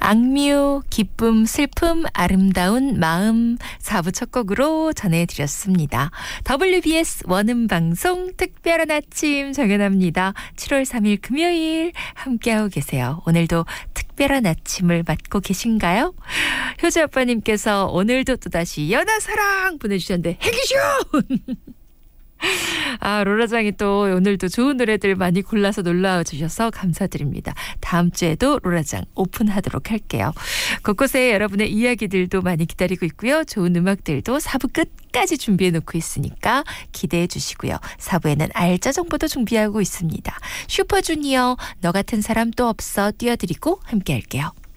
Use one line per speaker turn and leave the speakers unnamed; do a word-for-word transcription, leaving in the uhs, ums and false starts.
악뮤, 기쁨, 슬픔, 아름다운 마음 사 부 첫 곡으로 전해드렸습니다. 더블유비에스 원음방송 특별한 아침 정연합니다. 칠월 삼일 금요일 함께하고 계세요. 오늘도 특별한 아침을 맞고 계신가요? 효주 아빠님께서 오늘도 또다시 연하사랑 보내주셨는데 행기쇼! 아, 로라장이 또 오늘도 좋은 노래들 많이 골라서 놀러와 주셔서 감사드립니다. 다음 주에도 로라장 오픈하도록 할게요. 곳곳에 여러분의 이야기들도 많이 기다리고 있고요. 좋은 음악들도 사 부 끝까지 준비해 놓고 있으니까 기대해 주시고요. 사 부에는 알짜 정보도 준비하고 있습니다. 슈퍼주니어 너 같은 사람 또 없어 띄워드리고 함께 할게요.